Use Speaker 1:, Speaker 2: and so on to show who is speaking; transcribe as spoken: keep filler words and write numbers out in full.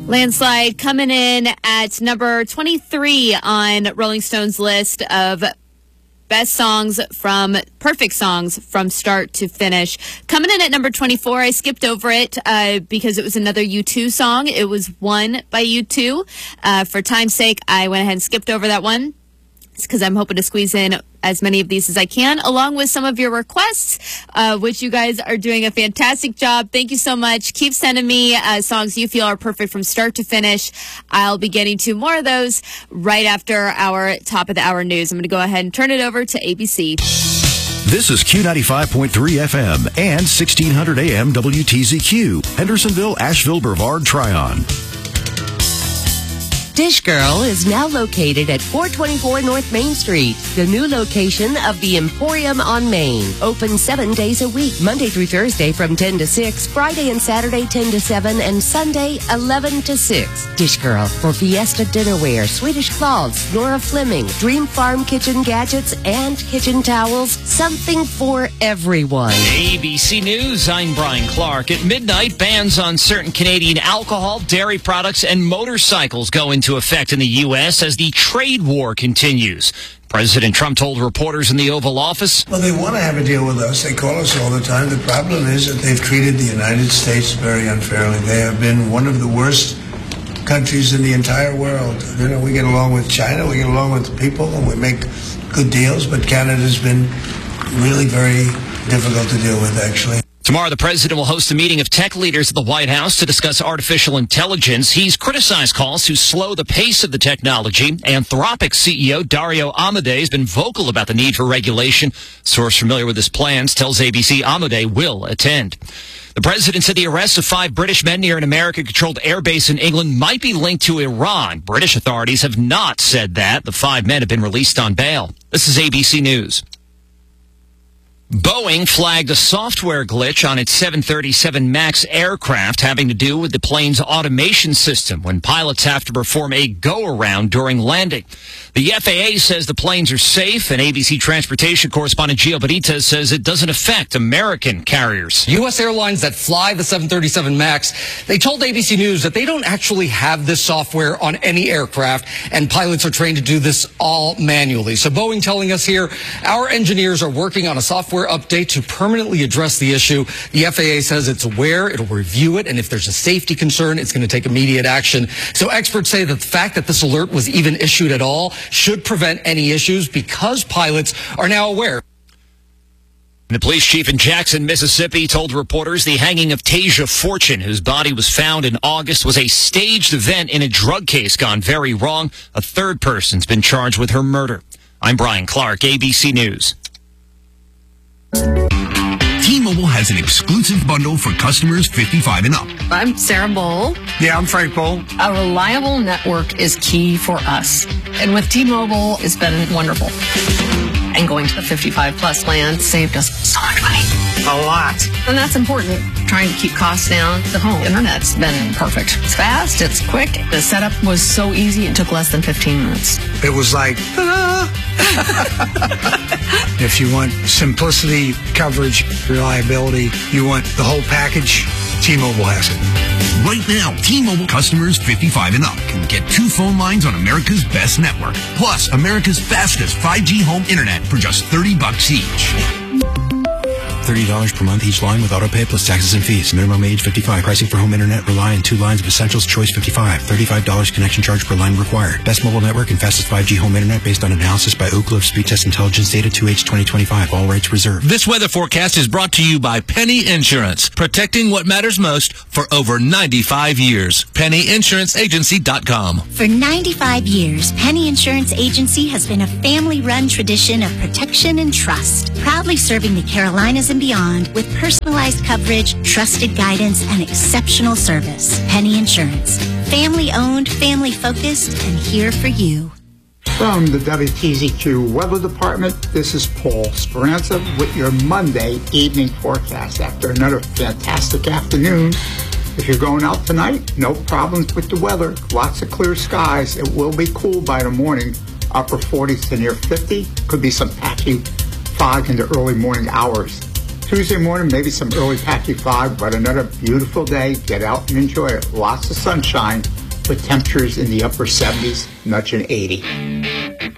Speaker 1: Landslide coming in at number twenty-three on Rolling Stone's list of best songs from perfect songs from start to finish. Coming in at number twenty-four, I skipped over it uh, because it was another U two song. It was one by U two. Uh, for time's sake, I went ahead and skipped over that one. It's because I'm hoping to squeeze in as many of these as I can, along with some of your requests, uh, which you guys are doing a fantastic job. Thank you so much. Keep sending me uh, songs you feel are perfect from start to finish. I'll be getting to more of those right after our top of the hour news. I'm going to go ahead and turn it over to A B C.
Speaker 2: This is Q ninety-five point three F M and sixteen hundred A M W T Z Q, Hendersonville, Asheville, Brevard, Tryon.
Speaker 3: Dish Girl is now located at four twenty-four North Main Street, the new location of the Emporium on Main. Open seven days a week, Monday through Thursday from ten to six, Friday and Saturday ten to seven, and Sunday eleven to six. Dish Girl for Fiesta Dinnerware, Swedish cloths, Nora Fleming, Dream Farm kitchen gadgets, and kitchen towels. Something for everyone.
Speaker 4: A B C News, I'm Brian Clark. At midnight, bans on certain Canadian alcohol, dairy products, and motorcycles go into effect in the U S as the trade war continues. President Trump told reporters in the Oval Office,
Speaker 5: well, they want to have a deal with us. They call us all the time. The problem is that they've treated the United States very unfairly. They have been one of the worst countries in the entire world. You know, we get along with China, we get along with people, and we make good deals, but Canada's been really very difficult to deal with, actually.
Speaker 4: Tomorrow, the president will host a meeting of tech leaders at the White House to discuss artificial intelligence. He's criticized calls to slow the pace of the technology. Anthropic C E O Dario Amodei has been vocal about the need for regulation. A source familiar with his plans tells A B C Amodei will attend. The president said the arrest of five British men near an American-controlled airbase in England might be linked to Iran. British authorities have not said that. The five men have been released on bail. This is A B C News. Boeing flagged a software glitch on its seven thirty-seven MAX aircraft having to do with the plane's automation system when pilots have to perform a go-around during landing. The F A A says the planes are safe, and A B C transportation correspondent Gio Benitez says it doesn't affect American carriers.
Speaker 6: U S airlines that fly the seven thirty-seven MAX, they told A B C News that they don't actually have this software on any aircraft, and pilots are trained to do this all manually. So Boeing telling us here, our engineers are working on a software update to permanently address the issue. The F A A says it's aware, it'll review it, and if there's a safety concern, it's going to take immediate action. So experts say that the fact that this alert was even issued at all should prevent any issues because pilots are now aware.
Speaker 4: The police chief in Jackson, Mississippi, told reporters the hanging of Tasia Fortune, whose body was found in August, was a staged event in a drug case gone very wrong. A third person's been charged with her murder. I'm Brian Clark, A B C News.
Speaker 2: T-Mobile has an exclusive bundle for customers fifty-five and up.
Speaker 7: I'm Sarah Bowl.
Speaker 5: Yeah, I'm Frank Bowl.
Speaker 7: A reliable network is key for us. And with T-Mobile, it's been wonderful. And going to the fifty-five plus plan saved us so much money.
Speaker 5: A lot.
Speaker 7: And that's important. Trying to keep costs down. The home internet's been perfect. It's fast, it's quick. The setup was so easy, it took less than fifteen minutes.
Speaker 5: It was like, ta-da! If you want simplicity, coverage, reliability, you want the whole package, T-Mobile has it.
Speaker 2: Right now, T-Mobile customers fifty-five and up can get two phone lines on America's best network, plus America's fastest five G home internet for just thirty bucks each. thirty dollars per month each line with autopay plus taxes and fees. Minimum age fifty-five. Pricing for home internet rely on two lines of Essentials Choice fifty-five. thirty-five dollars connection charge per line required. Best mobile network and fastest five G home internet based on analysis by Oak Cliff Speed Test Intelligence Data two H twenty twenty-five. All rights reserved.
Speaker 8: This weather forecast is brought to you by Penny Insurance, protecting what matters most for over ninety-five years. penny insurance agency dot com.
Speaker 9: For ninety-five years, Penny Insurance Agency has been a family-run tradition of protection and trust, proudly serving the Carolinas and beyond with personalized coverage, trusted guidance, and exceptional service. Penny Insurance. Family-owned, family-focused, and here for you.
Speaker 10: From the W T Z Q Weather Department, this is Paul Speranza with your Monday evening forecast. After another fantastic afternoon, if you're going out tonight, no problems with the weather. Lots of clear skies. It will be cool by the morning, upper forties to near fifty. Could be some patchy fog in the early morning hours. Tuesday morning, maybe some early patchy fog, but another beautiful day. Get out and enjoy it. Lots of sunshine. with temperatures in the upper seventies, nudging eighty.